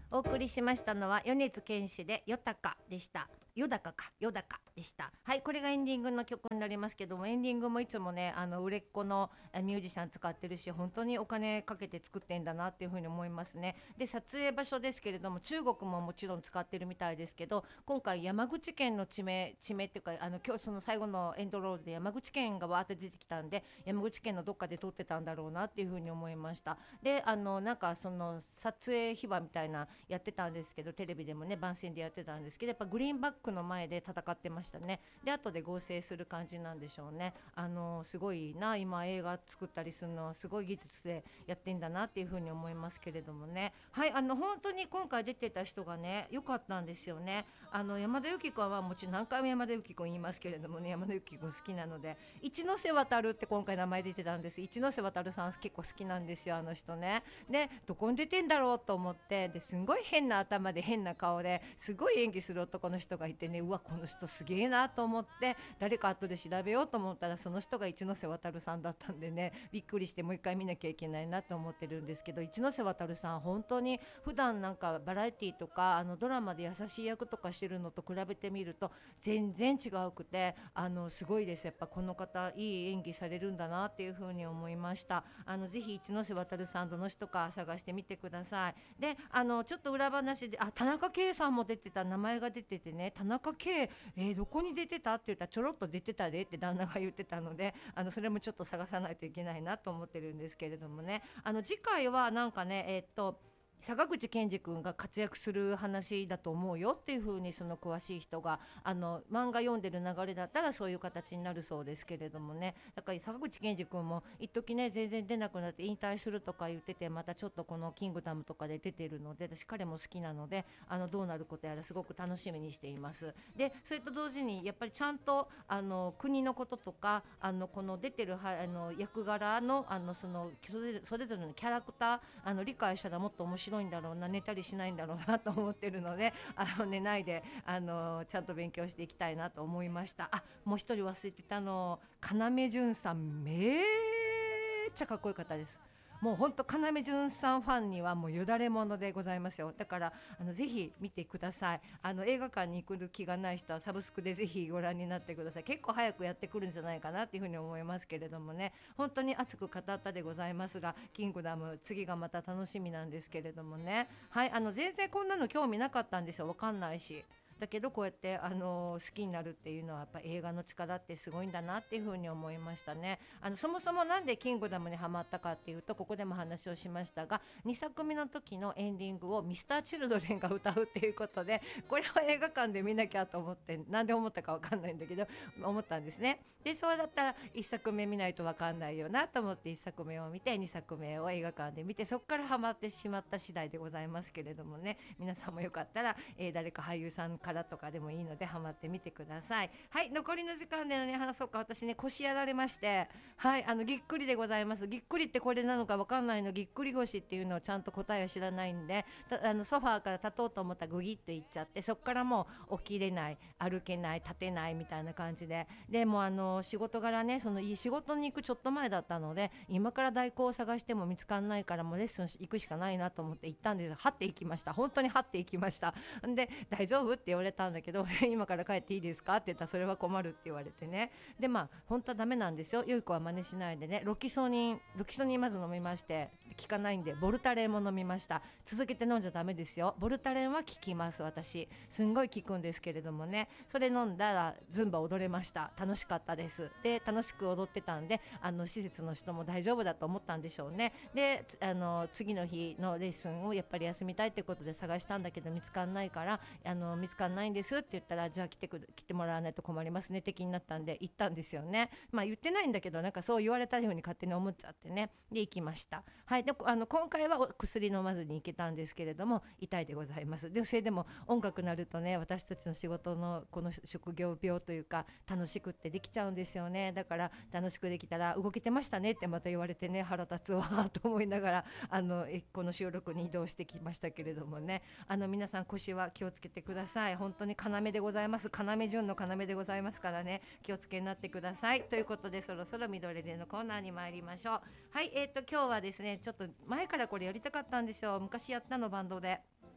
お送りしましたのは米津玄師でよたかでした。よだかかよだかでした。はい、これがエンディングの曲になりますけども、エンディングもいつもね売れっ子のミュージシャン使ってるし、本当にお金かけて作ってんだなっていうふうに思いますね。で、撮影場所ですけれども、中国ももちろん使ってるみたいですけど、今回山口県の地名っていうか、今日その最後のエンドロールで山口県がわーって出てきたんで、山口県のどっかで撮ってたんだろうなっていうふうに思いました。で、なんかその撮影秘話みたいなやってたんですけど、テレビでもね番宣でやってたんですけど、やっぱグリーンバックの前で戦ってましたね。で、後で合成する感じなんでしょうね。すごいな、今映画作ったりするのはすごい技術でやってんだなっていうふうに思いますけれどもね。はい、本当に今回出てた人がね良かったんですよね。山田裕貴君はもちろん何回も山田裕貴君言いますけれどもね、山田裕貴君好きなので、一ノ瀬渡るって今回名前出てたんです。一ノ瀬渡さん結構好きなんですよ、あの人ね。で、どこに出てんだろうと思って、ですんごい変な頭で変な顔ですごい演技する男の人がいてね、うわこの人すげえなと思って、誰か後で調べようと思ったらその人が一ノ瀬渡さんだったんでね、びっくりしてもう一回見なきゃいけないなと思ってるんですけど、一ノ瀬渡さん本当に普段なんかバラエティとかドラマで優しい役とかしてるのと比べてみると全然違うくて、すごいです。やっぱこの方いい演技されるんだなっていうふうに思いました。ぜひ一ノ瀬渡さんどの人か探してみてください。で、ちょっと裏話で、田中圭さんも出てた、名前が出ててね、田中圭、どこに出てたって言ったらちょろっと出てたでって旦那が言ってたので、それもちょっと探さないといけないなと思ってるんですけれどもね。次回はなんかね坂口健二君が活躍する話だと思うよっていう風に、その詳しい人が漫画読んでる流れだったらそういう形になるそうですけれどもね。だから坂口健二君も一時ね全然出なくなって引退するとか言ってて、またちょっとこのキングダムとかで出てるので、私彼も好きなのでどうなることやらすごく楽しみにしています。で、それと同時にやっぱりちゃんと国のこととかこの出てる役柄のそれぞれのキャラクター理解したらもっと面白いんだろうな、寝たりしないんだろうなと思ってるので、寝ないでちゃんと勉強していきたいなと思いました。もう一人忘れてたの、要潤さんめっちゃかっこよかったです。もう本当要潤さんファンにはもうよだれものでございますよ。だからぜひ見てください。映画館に来る気がない人はサブスクでぜひご覧になってください。結構早くやってくるんじゃないかなっていうふうに思いますけれどもね。本当に熱く語ったでございますが、キングダム次がまた楽しみなんですけれどもね。はい、全然こんなの興味なかったんですよ。わかんないし。だけどこうやって好きになるっていうのはやっぱ映画の力ってすごいんだなっていうふうに思いましたね。そもそもなんでキングダムにハマったかっていうと、ここでも話をしましたが、2作目の時のエンディングをミスターチルドレンが歌うっていうことで、これは映画館で見なきゃと思って、なんで思ったかわかんないんだけど思ったんですね。で、そうだったら1作目見ないとわかんないよなと思って1作目を見て、2作目を映画館で見て、そこからハマってしまった次第でございますけれどもね。皆さんもよかったら、誰か俳優さんからとかでもいいのでハマってみてください。はい、残りの時間で何話そうか。私ね腰やられまして、はい、ぎっくりでございます。ぎっくりってこれなのかわかんないの、ぎっくり腰っていうのをちゃんと答えを知らないんで、ソファーから立とうと思ったらグギッといっちゃって、そこからもう起きれない、歩けない、立てないみたいな感じで、でも仕事柄ね、その仕事に行くちょっと前だったので、今から代行を探しても見つからないから、もうレッスン行くしかないなと思って行ったんです。はって行きました。本当にはって行きました。で、大丈夫って言われたんだけど今から帰っていいですかって言ったら、それは困るって言われてね。で、本当はダメなんですよ。ゆい子は真似しないでね。ロキソニンまず飲みまして、効かないんでボルタレンも飲みました。続けて飲んじゃダメですよ。ボルタレンは効きます。私すんごい効くんですけれどもね。それ飲んだらズンバ踊れました。楽しかったです。で、楽しく踊ってたんで、施設の人も大丈夫だと思ったんでしょうね。で、次の日のレッスンをやっぱり休みたいってことで探したんだけど見つかんないから、見つかんないんですって言ったら、じゃあ来てもらわないと困りますね的になったんで行ったんですよね。言ってないんだけど、なんかそう言われたように勝手に思っちゃってね。で、行きました。はい。で、今回は薬飲まずに行けたんですけれども、痛いでございます。で、それでも音楽なるとね、私たちの仕事のこの職業病というか、楽しくってできちゃうんですよね。だから楽しくできたら動けてましたねってまた言われてね、腹立つわと思いながらこの収録に移動してきましたけれどもね。皆さん腰は気をつけてください。本当に要でございます。要潤の要でございますからね、気をつけになってください。ということで、そろそろ緑でのコーナーに参りましょう。はい、今日はですね、ちょっと前からこれやりたかったんですよ。昔やったのバンドで。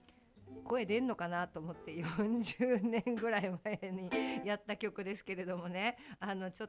声出んのかなと思って40年ぐらい前にやった曲ですけれどもね、ちょっ